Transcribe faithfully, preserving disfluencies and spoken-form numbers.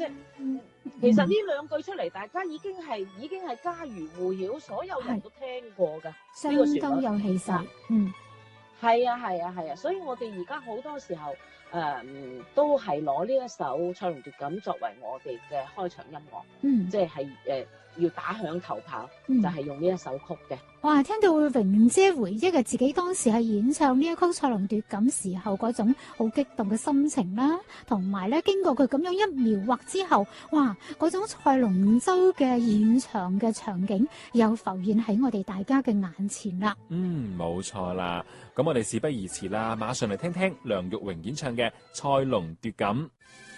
即係其實呢兩句出嚟，大家已經係已經係家喻戶曉，所有人都聽過㗎。 相呢個旋律當有氣勢。嗯， 係啊係啊係啊，所以我哋而家好多時候誒、呃、都係攞呢一首《賽龍奪錦》作為我哋嘅開場音樂， 嗯， 即係係誒要打響頭炮， 嗯就係、是、用呢一首曲嘅。 哇！聽到榮姐回憶嘅自己當時係演唱呢一曲《賽龍奪錦》時候嗰種好激動嘅心情啦，同埋咧經過佢咁樣一描畫之後，哇！嗰種賽龍舟嘅現場嘅場景又浮現喺我哋大家嘅眼前啦。 嗯，冇錯啦。咁我哋事不宜遲啦，馬上嚟聽聽梁玉榮演唱嘅《賽龍奪錦》。